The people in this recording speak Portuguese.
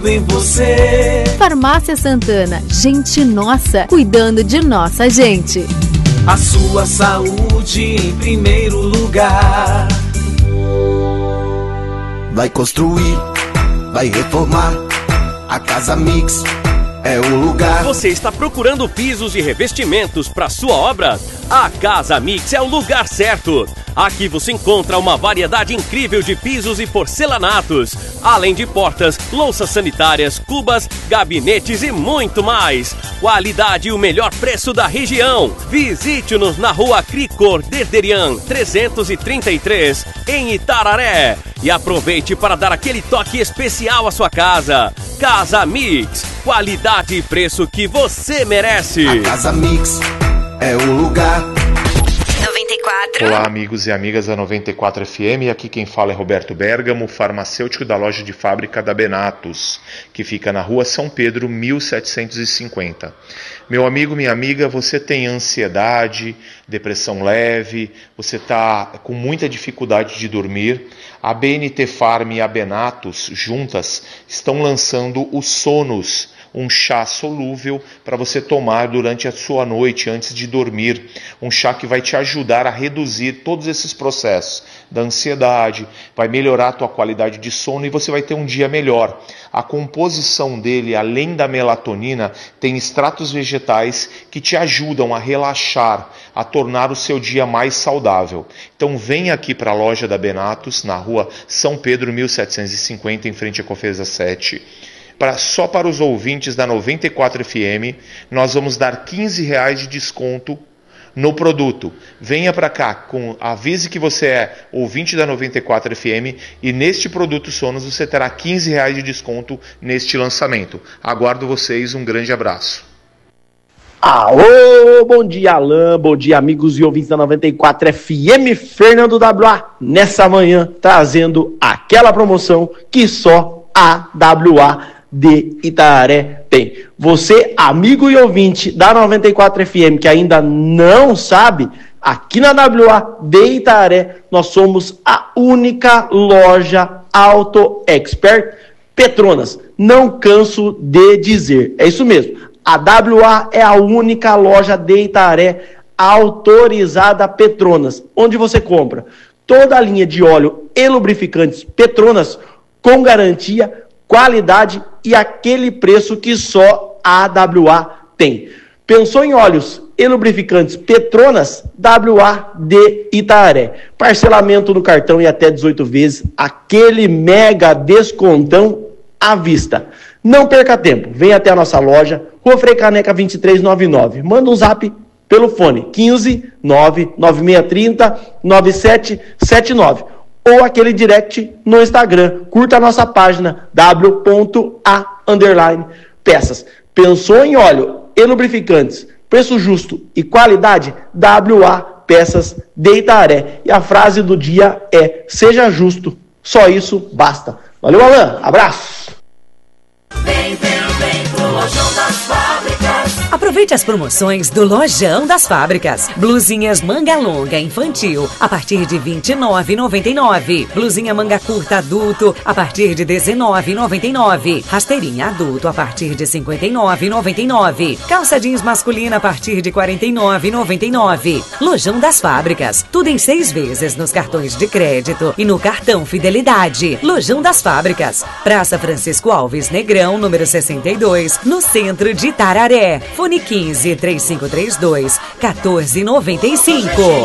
pensando em você. Farmácia Santana, gente nossa, cuidando de nossa gente. A sua saúde em primeiro lugar. Vai construir, vai reformar, a Casa Mix é o lugar. Você está procurando pisos e revestimentos para sua obra? A Casa Mix é o lugar certo. Aqui você encontra uma variedade incrível de pisos e porcelanatos, além de portas, louças sanitárias, cubas, gabinetes e muito mais. Qualidade e o melhor preço da região. Visite-nos na rua Cricor Derderian 333, em Itararé. E aproveite para dar aquele toque especial à sua casa. Casa Mix, qualidade e preço que você merece. A Casa Mix é o lugar. 94. Olá, amigos e amigas da 94 FM. Aqui quem fala é Roberto Bergamo, farmacêutico da loja de fábrica da Benatos, que fica na rua São Pedro, 1750. Meu amigo, minha amiga, você tem ansiedade, depressão leve, você está com muita dificuldade de dormir. A BNT Farm e a Benatos, juntas, estão lançando o Sonos, um chá solúvel para você tomar durante a sua noite antes de dormir. Um chá que vai te ajudar a reduzir todos esses processos da ansiedade, vai melhorar a tua qualidade de sono e você vai ter um dia melhor. A composição dele, além da melatonina, tem extratos vegetais que te ajudam a relaxar, a tornar o seu dia mais saudável. Então vem aqui para a loja da Benatos, na rua São Pedro, 1750, em frente à Cofesa 7. Só para os ouvintes da 94 FM, nós vamos dar R$15 de desconto no produto. Venha para cá, avise que você é ouvinte da 94 FM e neste produto Sonos você terá R$15 de desconto neste lançamento. Aguardo vocês, um grande abraço. Alô, bom dia Alain, bom dia amigos e ouvintes da 94 FM, Fernando WA, nessa manhã trazendo aquela promoção que só a WA de Itararé tem. Você, amigo e ouvinte da 94 FM, que ainda não sabe, aqui na WA de Itararé, nós somos a única loja Auto Expert Petronas. Não canso de dizer. É isso mesmo. A WA é a única loja de Itararé autorizada Petronas, onde você compra toda a linha de óleo e lubrificantes Petronas com garantia, qualidade e aquele preço que só a WA tem. Pensou em óleos e lubrificantes Petronas? WA de Itararé. Parcelamento no cartão e até 18 vezes, aquele mega descontão à vista. Não perca tempo, venha até a nossa loja, Rua Frei Caneca 2399. Manda um zap pelo fone 15 99630 9779. Ou aquele direct no Instagram. Curta a nossa página w.a_peças. Pensou em óleo e lubrificantes, preço justo e qualidade? WA Peças de Itararé. E a frase do dia é: seja justo, só isso basta. Valeu, Alain, abraço. Vem pro Lojão das Fábricas. Aproveite as promoções do Lojão das Fábricas. Blusinhas manga longa infantil a partir de R$ 29,99. Blusinha manga curta adulto a partir de R$ 19,99. Rasteirinha adulto a partir de R$ 59,99. Calça jeans masculina a partir de R$ 49,99. Lojão das Fábricas. Tudo em 6 vezes nos cartões de crédito e no cartão Fidelidade. Lojão das Fábricas. Praça Francisco Alves Negrão, número 62, no centro de Itararé. Fone 15 3532 1495.